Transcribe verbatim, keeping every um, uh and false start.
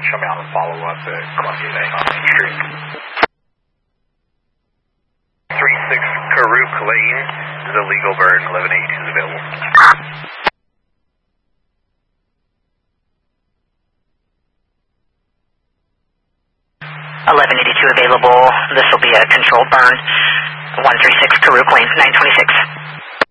show me on the follow-up at Columbia Lane on Main Street. three six Karuk Lane is a legal burn, eleven eighty-two is available. eleven eighty-two available. This will be a controlled burn. one three six Karuk Lane, nine twenty-six.